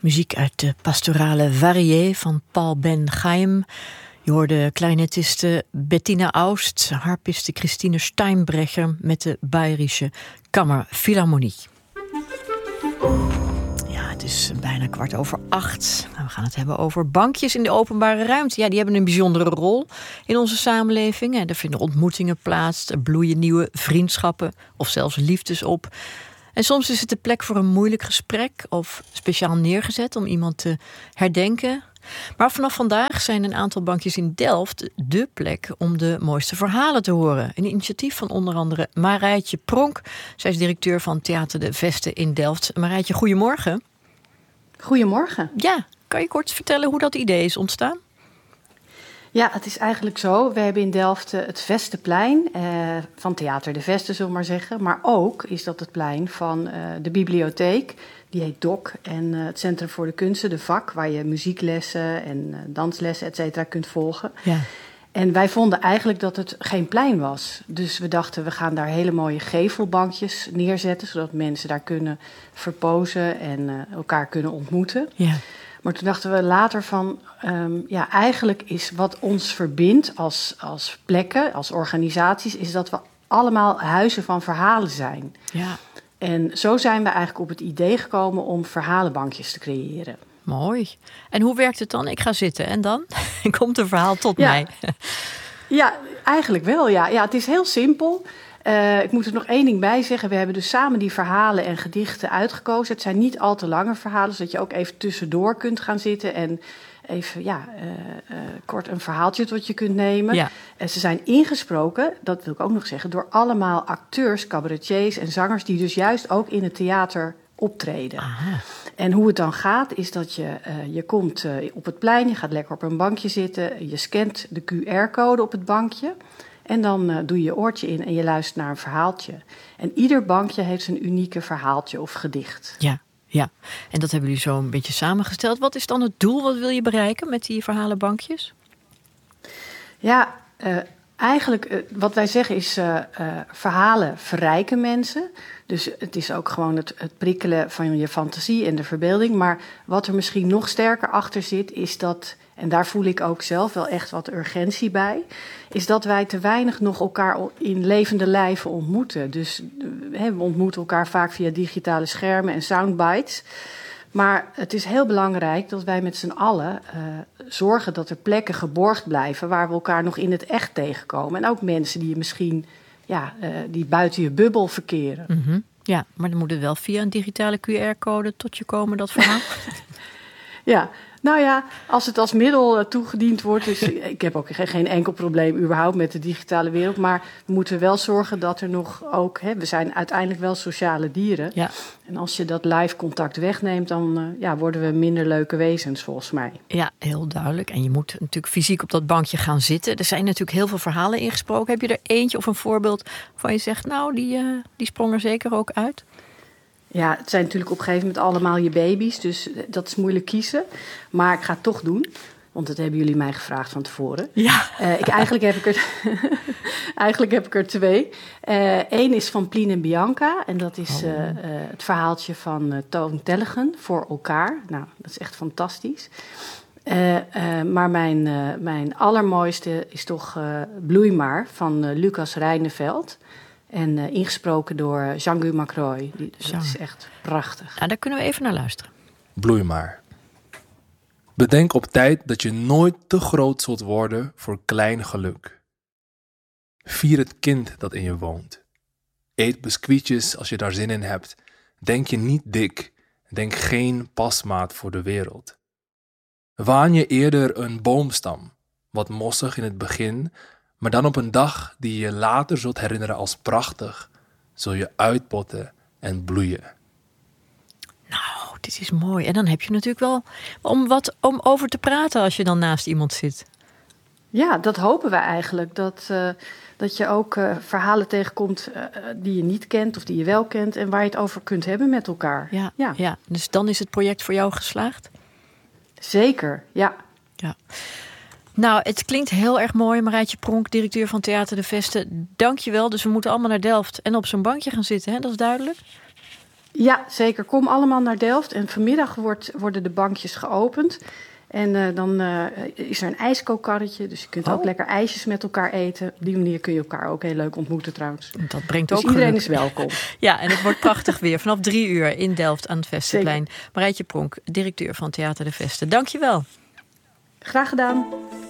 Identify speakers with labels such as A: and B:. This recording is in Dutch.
A: Muziek uit de pastorale Varié van Paul Ben Chaim. Je hoorde clarinetiste Bettina Aust, harpiste Christine Steinbrecher met de Bayerische Kammerphilharmonie. Ja, het is bijna 7:15. We gaan het hebben over bankjes in de openbare ruimte. Ja, die hebben een bijzondere rol in onze samenleving. Er vinden ontmoetingen plaats, er bloeien nieuwe vriendschappen of zelfs liefdes op. En soms is het de plek voor een moeilijk gesprek of speciaal neergezet om iemand te herdenken. Maar vanaf vandaag zijn een aantal bankjes in Delft dé plek om de mooiste verhalen te horen. Een initiatief van onder andere Marijtje Pronk. Zij is directeur van Theater de Veste in Delft. Marijtje, goedemorgen.
B: Goedemorgen.
A: Ja, kan je kort vertellen hoe dat idee is ontstaan?
B: Ja, het is eigenlijk zo. We hebben in Delft het Vesteplein van Theater de Veste, zullen we maar zeggen. Maar ook is dat het plein van de bibliotheek. Die heet DOC. En het Centrum voor de Kunsten, de VAK, waar je muzieklessen en danslessen, et cetera, kunt volgen.
A: Ja.
B: En wij vonden eigenlijk dat het geen plein was. Dus we dachten, we gaan daar hele mooie gevelbankjes neerzetten, zodat mensen daar kunnen verpozen en elkaar kunnen ontmoeten.
A: Ja.
B: Maar toen dachten we later van, eigenlijk is wat ons verbindt als plekken, als organisaties, is dat we allemaal huizen van verhalen zijn.
A: Ja.
B: En zo zijn we eigenlijk op het idee gekomen om verhalenbankjes te creëren.
A: Mooi. En hoe werkt het dan? Ik ga zitten en dan komt een verhaal tot mij.
B: Ja, eigenlijk wel. Ja, het is heel simpel. Ik moet er nog één ding bij zeggen. We hebben dus samen die verhalen en gedichten uitgekozen. Het zijn niet al te lange verhalen, zodat je ook even tussendoor kunt gaan zitten en even kort een verhaaltje tot je kunt nemen.
A: Ja.
B: Ze zijn ingesproken, dat wil ik ook nog zeggen, door allemaal acteurs, cabaretiers en zangers die dus juist ook in het theater optreden.
A: Aha.
B: En hoe het dan gaat, is dat je komt op het plein, je gaat lekker op een bankje zitten, je scant de QR-code op het bankje en dan doe je je oortje in en je luistert naar een verhaaltje. En ieder bankje heeft zijn unieke verhaaltje of gedicht.
A: Ja. En dat hebben jullie zo een beetje samengesteld. Wat is dan het doel? Wat wil je bereiken met die verhalenbankjes?
B: Ja, eigenlijk wat wij zeggen is verhalen verrijken mensen. Dus het is ook gewoon het prikkelen van je fantasie en de verbeelding. Maar wat er misschien nog sterker achter zit, is dat, en daar voel ik ook zelf wel echt wat urgentie bij, is dat wij te weinig nog elkaar in levende lijven ontmoeten. Dus we ontmoeten elkaar vaak via digitale schermen en soundbites. Maar het is heel belangrijk dat wij met z'n allen zorgen dat er plekken geborgd blijven waar we elkaar nog in het echt tegenkomen. En ook mensen die je misschien die buiten je bubbel verkeren.
A: Mm-hmm. Ja, maar dan moet het wel via een digitale QR-code tot je komen, dat verhaal.
B: Ja, nou ja, als het als middel toegediend wordt, dus ik heb ook geen enkel probleem überhaupt met de digitale wereld, maar we moeten wel zorgen dat er nog ook, we zijn uiteindelijk wel sociale dieren. Ja. En als je dat live contact wegneemt, dan worden we minder leuke wezens volgens mij.
A: Ja, heel duidelijk. En je moet natuurlijk fysiek op dat bankje gaan zitten. Er zijn natuurlijk heel veel verhalen ingesproken. Heb je er eentje of een voorbeeld van je zegt, nou, die sprong er zeker ook uit?
B: Ja, het zijn natuurlijk op een gegeven moment allemaal je baby's, dus dat is moeilijk kiezen. Maar ik ga het toch doen, want dat hebben jullie mij gevraagd van tevoren.
A: Ja.
B: Eigenlijk heb ik er twee. Eén is van Plien en Bianca en dat is het verhaaltje van Toon Tellegen, Voor elkaar. Nou, dat is echt fantastisch. Maar mijn allermooiste is toch Bloei maar van Lucas Rijneveld. En ingesproken door Jean-Guy Macroy. Dus dat is echt prachtig.
A: Nou, daar kunnen we even naar luisteren.
C: Bloei maar. Bedenk op tijd dat je nooit te groot zult worden voor klein geluk. Vier het kind dat in je woont. Eet biscuitjes als je daar zin in hebt. Denk je niet dik. Denk geen pasmaat voor de wereld. Waan je eerder een boomstam. Wat mossig in het begin, maar dan op een dag die je later zult herinneren als prachtig, zul je uitpotten en bloeien.
A: Nou, dit is mooi. En dan heb je natuurlijk wel om over te praten als je dan naast iemand zit.
B: Ja, dat hopen we eigenlijk. Dat je ook verhalen tegenkomt die je niet kent of die je wel kent en waar je het over kunt hebben met elkaar.
A: Ja. Dus dan is het project voor jou geslaagd?
B: Zeker, ja.
A: Nou, het klinkt heel erg mooi. Marijtje Pronk, directeur van Theater de Veste. Dank je wel. Dus we moeten allemaal naar Delft en op zo'n bankje gaan zitten, hè? Dat is duidelijk?
B: Ja, zeker. Kom allemaal naar Delft. En vanmiddag worden de bankjes geopend. En dan is er een ijskookkarretje. Dus je kunt ook lekker ijsjes met elkaar eten. Op die manier kun je elkaar ook heel leuk ontmoeten trouwens.
A: Dat brengt
B: dus
A: ook
B: iedereen
A: geluk.
B: is welkom.
A: Ja, en het wordt prachtig weer. Vanaf 3 uur in Delft aan het Vestenplein. Marijtje Pronk, directeur van Theater de Vesten. Dank je wel.
B: Graag gedaan.